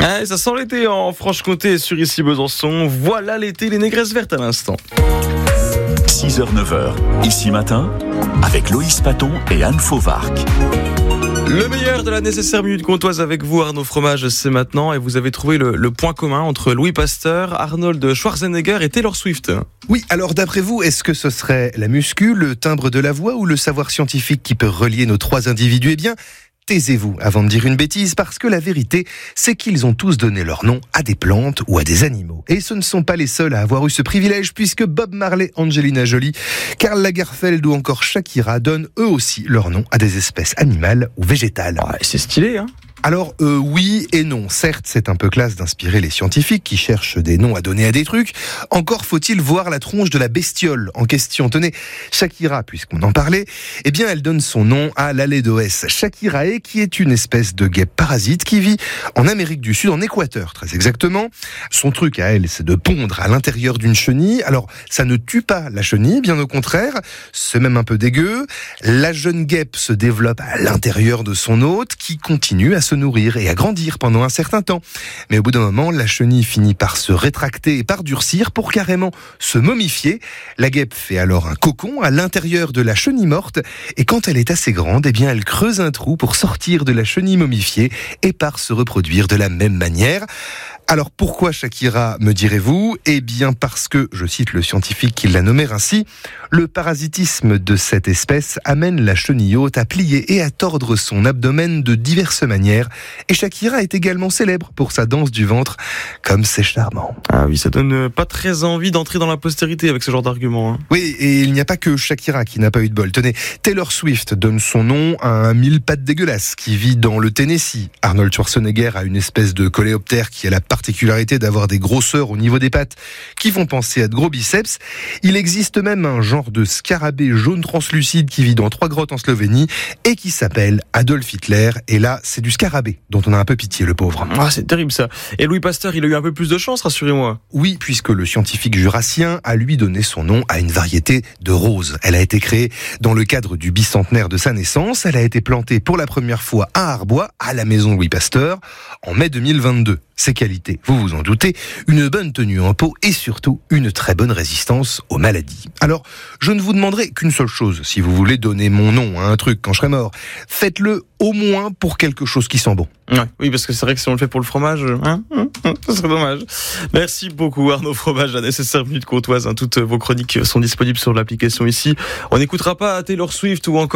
Ah, ça sent l'été en Franche-Comté et sur ici Besançon. Voilà l'été, les négresses vertes à l'instant. 6h, 9h, ici matin, avec Loïs Paton et Anne Fauvarc. Le meilleur de la nécessaire minute comtoise avec vous, Arnaud Fromage, c'est maintenant. Et vous avez trouvé le point commun entre Louis Pasteur, Arnold Schwarzenegger et Taylor Swift. Oui, alors d'après vous, est-ce que ce serait la muscu, le timbre de la voix ou le savoir scientifique qui peut relier nos trois individus ? Eh bien, taisez-vous avant de dire une bêtise, parce que la vérité, c'est qu'ils ont tous donné leur nom à des plantes ou à des animaux. Et ce ne sont pas les seuls à avoir eu ce privilège, puisque Bob Marley, Angelina Jolie, Karl Lagerfeld ou encore Shakira donnent eux aussi leur nom à des espèces animales ou végétales. Ouais, c'est stylé, hein ? Alors oui et non. Certes, c'est un peu classe d'inspirer les scientifiques qui cherchent des noms à donner à des trucs. Encore faut-il voir la tronche de la bestiole en question. Tenez, Shakira, puisqu'on en parlait, eh bien elle donne son nom à l'Alédoès Shakirae, qui est une espèce de guêpe parasite qui vit en Amérique du Sud, en Équateur très exactement. Son truc à elle, c'est de pondre à l'intérieur d'une chenille. Alors ça ne tue pas la chenille, bien au contraire, c'est même un peu dégueu. La jeune guêpe se développe à l'intérieur de son hôte, qui continue à se nourrir et à grandir pendant un certain temps. Mais au bout d'un moment, la chenille finit par se rétracter et par durcir pour carrément se momifier. La guêpe fait alors un cocon à l'intérieur de la chenille morte et quand elle est assez grande, eh bien, elle creuse un trou pour sortir de la chenille momifiée et par se reproduire de la même manière. Alors pourquoi Shakira, me direz-vous ? Eh bien parce que, je cite le scientifique qui l'a nommé ainsi, le parasitisme de cette espèce amène la chenille hôte à plier et à tordre son abdomen de diverses manières. Et Shakira est également célèbre pour sa danse du ventre, comme c'est charmant. Ah oui, ça donne pas très envie d'entrer dans la postérité avec ce genre d'argument. Hein. Oui, et il n'y a pas que Shakira qui n'a pas eu de bol. Tenez, Taylor Swift donne son nom à un mille-pattes dégueulasse qui vit dans le Tennessee. Arnold Schwarzenegger a une espèce de coléoptère qui a la particularité d'avoir des grosseurs au niveau des pattes qui font penser à de gros biceps. Il existe même un genre de scarabée jaune translucide qui vit dans 3 grottes en Slovénie et qui s'appelle Adolf Hitler. Et là, c'est du scarabée dont on a un peu pitié, le pauvre. Ah, c'est terrible ça. Et Louis Pasteur, il a eu un peu plus de chance, rassurez-moi. Oui, puisque le scientifique jurassien a lui donné son nom à une variété de roses. Elle a été créée dans le cadre du bicentenaire de sa naissance. Elle a été plantée pour la première fois à Arbois, à la maison Louis Pasteur, en mai 2022. Ses qualités, vous vous en doutez, une bonne tenue en peau et surtout une très bonne résistance aux maladies. Alors, je ne vous demanderai qu'une seule chose, si vous voulez donner mon nom à un truc quand je serai mort, faites-le au moins pour quelque chose qui sent bon. Ouais, oui, parce que c'est vrai que si on le fait pour le fromage, ça serait dommage. Merci beaucoup Arnaud Fromage, la nécessaire minute comtoise. Toutes vos chroniques sont disponibles sur l'application ici. On n'écoutera pas Taylor Swift ou encore